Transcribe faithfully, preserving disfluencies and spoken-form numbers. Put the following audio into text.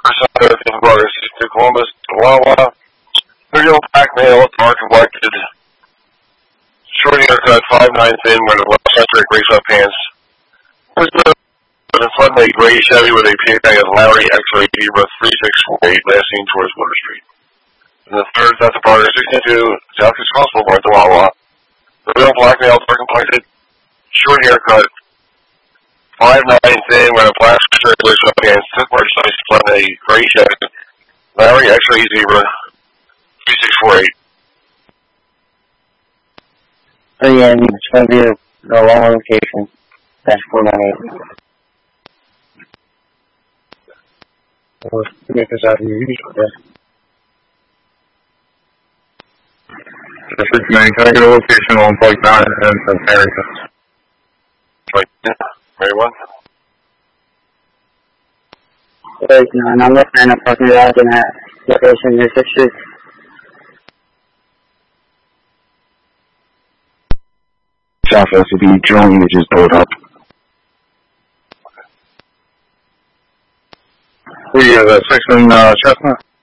thirteen Brothers to Columbus, Wawa. Three-year-old black male, dark complected, short haircut, five nine thin, wearing a left-centric race-up pants. Was in front of a gray Chevy with a pink tag of Larry X-ray Zebra three six four eight, last seen towards Water Street. And the third, that's a Brothers sixty-two, Southeast Cross Boulevard to Wawa. Three-year-old black male, dark complected, short haircut, five nine thin, wearing a black shirt, race-up pants, took merchandise in front of a gray Chevy, Larry X-ray Zebra three six four eight. Oh yeah, it's going to be a, a long location. That's four nine eight. Let's get this out of your use. District nine, can I get a location on Pike nine and from Harrington? Pike nine, Mary one. Pike nine, I'm looking at a parking lot in that location near sixth Street. Southwest will be drawing, which is pulled up. We have a six in uh, Chestnut.